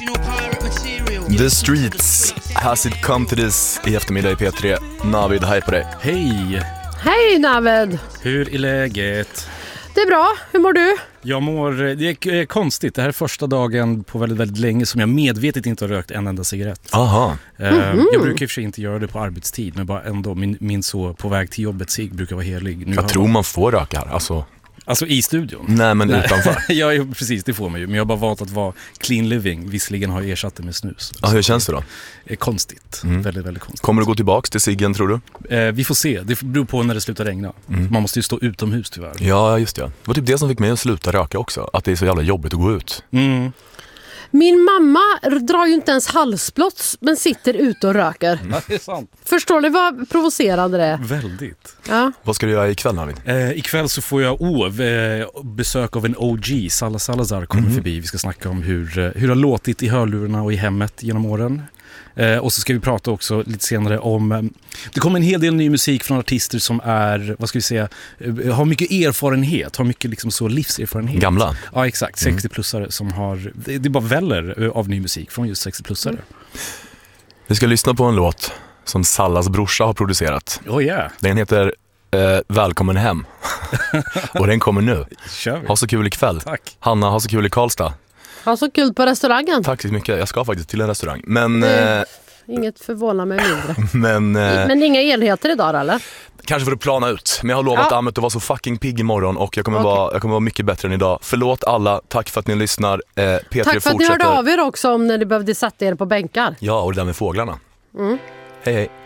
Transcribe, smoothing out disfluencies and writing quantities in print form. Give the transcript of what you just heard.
The Streets, Has It Come To This i eftermiddag i P3. Navid, hej på dig. Hej! Hej Navid! Hur är läget? Det är bra, hur mår du? Jag mår, det är konstigt, det här är första dagen på väldigt, väldigt länge som jag medvetet inte har rökt en enda cigarett. Aha. Jag brukar i och för sig inte göra det på arbetstid, men bara ändå, min så på väg till jobbet cigg brukar vara helig. Nu jag tror man får röka här, Alltså i studion? Nej, men utanför. Ja, precis, det får man ju. Men jag har bara valt att vara clean living. Visserligen har jag ersatt det med snus. Ja, hur känns det då? Konstigt, väldigt, väldigt konstigt. Kommer du gå tillbaka till ciggen, tror du? Vi får se, det beror på när det slutar regna. Man måste ju stå utomhus tyvärr. Ja, just det. Det var typ det som fick mig att sluta röka också. Att det är så jävla jobbigt att gå ut. Min mamma drar ju inte ens halsblått men sitter ute och röker. Det är sant. Förstår ni vad provocerande det är? Väldigt. Ja. Vad ska du göra ikväll, Navid? Ikväll så får jag besök av en OG. Salazar kommer förbi. Vi ska snacka om hur det har låtit i hörlurarna och i hemmet genom åren. Och så ska vi prata också lite senare om det kommer en hel del ny musik från artister som är, vad ska vi säga, har mycket erfarenhet, har mycket liksom så livserfarenhet. Gamla? Ja, exakt, 60-plussare som har, det är bara väller av ny musik från just 60-plussare. Vi ska lyssna på en låt som Sallas brorsa har producerat. Oh yeah. Den heter Välkommen hem. Och den kommer nu. Kör vi. Ha så kul ikväll. Tack. Hanna, ha så kul i Karlstad. Ha så kul på restaurangen. Tack så mycket, jag ska faktiskt till en restaurang. Men, Inget förvånar mig mindre. men inga enheter idag eller? kanske för att plana ut. Men jag har lovat Amit att vara så fucking pigg imorgon. Och jag kommer vara mycket bättre än idag. Förlåt alla, tack för att ni lyssnar. P3 Tack för att ni hörde av er också om när ni behövde sätta er på bänkar. Ja, och det där med fåglarna. Hej hej.